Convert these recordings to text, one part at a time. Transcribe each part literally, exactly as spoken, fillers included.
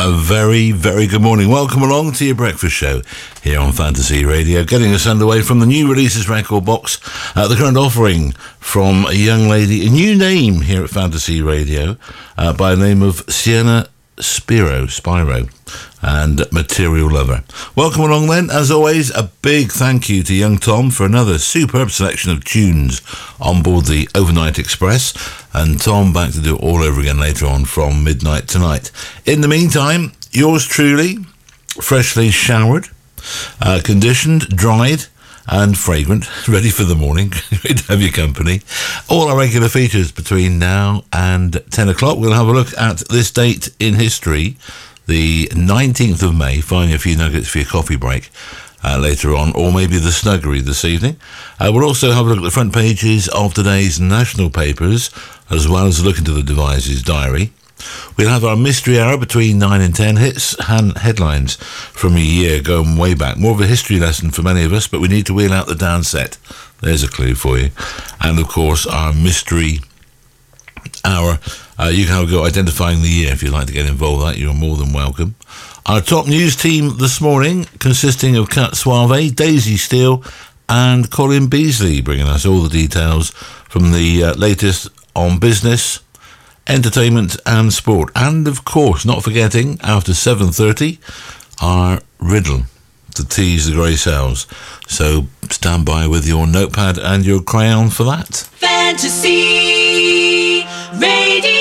a very, very good morning. Welcome along to your breakfast show here on Fantasy Radio. Getting us underway from the new releases record box. Uh, the current offering from a young lady, a new name here at Fantasy Radio, uh, by the name of Sienna Spiro, Spyro, and Material Lover. Welcome along then. As always, a big thank you to young Tom for another superb selection of tunes on board the Overnight Express, and Tom back to do it all over again later on from midnight tonight. In the meantime, yours truly, freshly showered, uh, conditioned, dried and fragrant, ready for the morning. Great to have your company. All our regular features between now and ten o'clock. We'll have a look at this date in history, the nineteenth of May. Find a few nuggets for your coffee break uh, later on, or maybe the snuggery this evening. Uh, we'll also have a look at the front pages of today's national papers, as well as a look into the Devices diary. We'll have our mystery hour between nine and ten, hits and headlines from a year going way back. More of a history lesson for many of us, but we need to wheel out the downset. There's a clue for you. And of course, our mystery hour. Uh, you can have a go identifying the year. If you'd like to get involved with that, you're more than welcome. Our top news team this morning, consisting of Kat Suave, Daisy Steele and Colin Beasley, bringing us all the details from the uh, latest on business, entertainment and sport. And of course, not forgetting, after seven thirty, our riddle to tease the grey cells. So stand by with your notepad and your crayon for that. Fantasy Radio.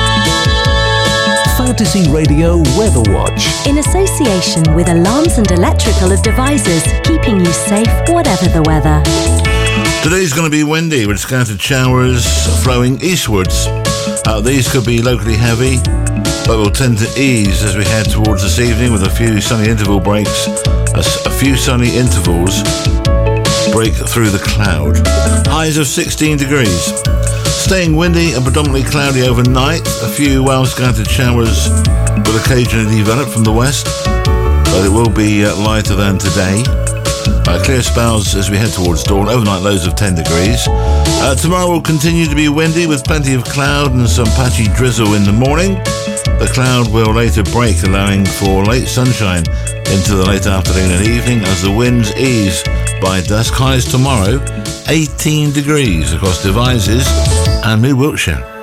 Fantasy Radio Weather Watch. In association with Alarms and Electrical Devices, keeping you safe whatever the weather. Today's going to be windy with scattered showers flowing eastwards. Uh, these could be locally heavy, but will tend to ease as we head towards this evening with a few sunny interval breaks. A, a few sunny intervals break through the cloud. Highs of sixteen degrees. Staying windy and predominantly cloudy overnight. A few well-scattered showers will occasionally develop from the west, but it will be uh, lighter than today. Uh, clear spells as we head towards dawn. Overnight lows of ten degrees. Uh, tomorrow will continue to be windy with plenty of cloud and some patchy drizzle in the morning. The cloud will later break, allowing for late sunshine into the late afternoon and evening as the winds ease by dusk. Highs tomorrow, eighteen degrees across Devizes and Mid Wiltshire.